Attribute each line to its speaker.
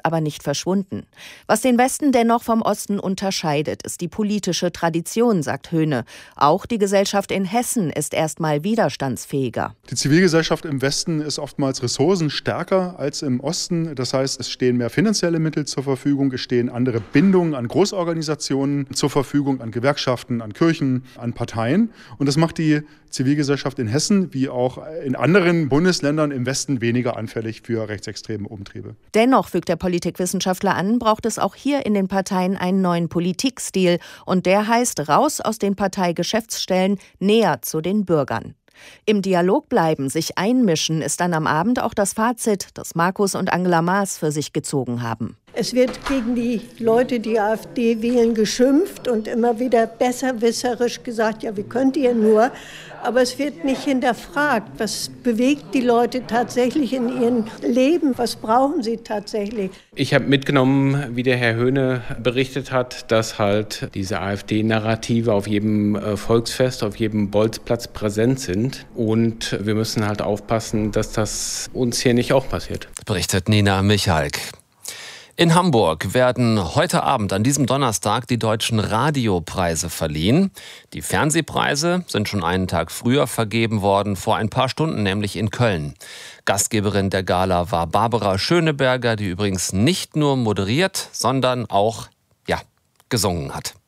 Speaker 1: aber nicht verschwunden. Was den Westen dennoch vom Osten unterscheidet, ist die politische Tradition, sagt Höhne. Auch die Gesellschaft in Hessen ist erstmal widerstandsfähiger.
Speaker 2: Die Zivilgesellschaft im Westen ist oftmals ressourcenstärker als im Osten. Das heißt, es stehen mehr finanzielle Mittel zur Verfügung, es stehen andere Bindungen an Großorganisationen zur Verfügung, an Gewerkschaften, an Kirchen, an Parteien. Und das macht die Zivilgesellschaft in Hessen wie auch in anderen Bundesländern im Westen weniger anfällig für rechtsextreme Umtriebe.
Speaker 1: Dennoch, fügt der Politikwissenschaftler an, braucht es auch hier in den Parteien einen neuen Politikstil. Und der heißt raus aus den Parteigeschäftsstellen, näher zu den Bürgern. Im Dialog bleiben, sich einmischen, ist dann am Abend auch das Fazit, das Markus und Angela Maas für sich gezogen haben.
Speaker 3: Es wird gegen die Leute, die AfD wählen, geschimpft und immer wieder besserwisserisch gesagt, ja, wie könnt ihr nur? Aber es wird nicht hinterfragt, was bewegt die Leute tatsächlich in ihrem Leben, was brauchen sie tatsächlich?
Speaker 4: Ich habe mitgenommen, wie der Herr Höhne berichtet hat, dass halt diese AfD-Narrative auf jedem Volksfest, auf jedem Bolzplatz präsent sind. Und wir müssen halt aufpassen, dass das uns hier nicht auch passiert.
Speaker 5: Berichtet Nina Michalk. In Hamburg werden heute Abend, an diesem Donnerstag, die Deutschen Radiopreise verliehen. Die Fernsehpreise sind schon einen Tag früher vergeben worden, vor ein paar Stunden, nämlich in Köln. Gastgeberin der Gala war Barbara Schöneberger, die übrigens nicht nur moderiert, sondern auch, gesungen hat.